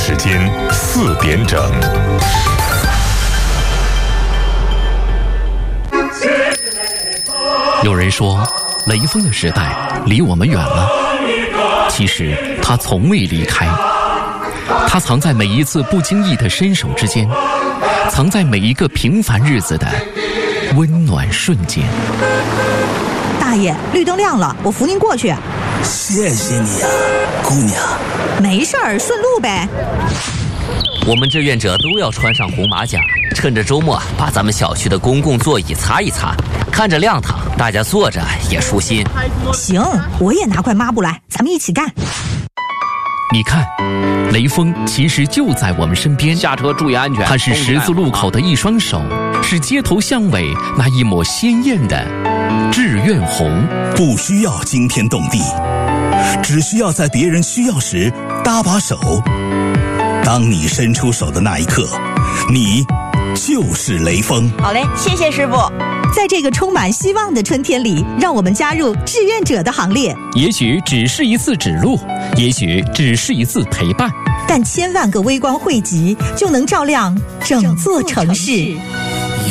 时间4点整。 有人说，雷锋的时代离我们远了，其实他从未离开。他藏在每一次不经意的伸手之间，藏在每一个平凡日子的温暖瞬间。 大爷，绿灯亮了，我扶您过去。 谢谢你呀，姑娘。 没事儿，顺路呗。 我们志愿者都要穿上红马甲，趁着周末把咱们小区的公共座椅擦一擦，看着亮堂，大家坐着也舒心。 行，我也拿块抹布来，咱们一起干。 你看，雷锋其实就在我们身边。 下车注意安全。 他是十字路口的一双手，是街头巷尾那一抹鲜艳的志愿红。 不需要惊天动地，只需要在别人需要时搭把手。当你伸出手的那一刻，你就是雷锋。 好嘞，谢谢师傅。 在这个充满希望的春天里，让我们加入志愿者的行列。 也许只是一次指路，也许只是一次陪伴， 但千万个微光汇集，就能照亮整座城市。